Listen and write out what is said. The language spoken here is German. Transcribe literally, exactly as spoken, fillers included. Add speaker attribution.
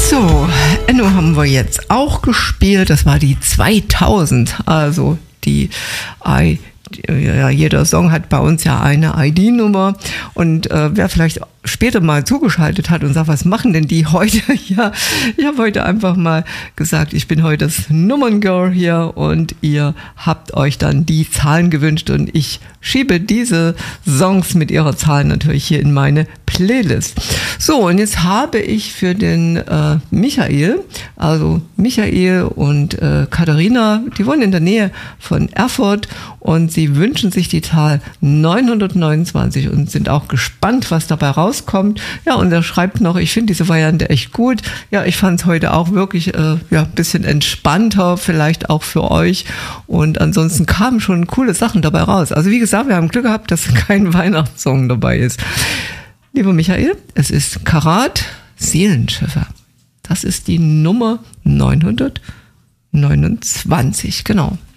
Speaker 1: So, Enno haben wir jetzt auch gespielt. Das war die zweitausend. Also die I, ja, jeder Song hat bei uns ja eine I D-Nummer. Und äh, wer vielleicht später mal zugeschaltet hat und sagt, was machen denn die heute? Ja, ich habe heute einfach mal gesagt, ich bin heute das Nummerngirl hier und ihr habt euch dann die Zahlen gewünscht und ich schiebe diese Songs mit ihrer Zahl natürlich hier in meine Playlist. So, und jetzt habe ich für den äh, Michael, also Michael und äh, Katharina, die wohnen in der Nähe von Erfurt und sie wünschen sich die Zahl neunhundertneunundzwanzig und sind auch gespannt, was dabei rauskommt. Kommt. Ja, und er schreibt noch, ich finde diese Variante echt gut. Ja, ich fand es heute auch wirklich äh, ja, ein bisschen entspannter, vielleicht auch für euch. Und ansonsten kamen schon coole Sachen dabei raus. Also wie gesagt, wir haben Glück gehabt, dass kein Weihnachtssong dabei ist. Lieber Michael, es ist Karat Seelenschiffe. Das ist die Nummer neunhundertneunundzwanzig, genau.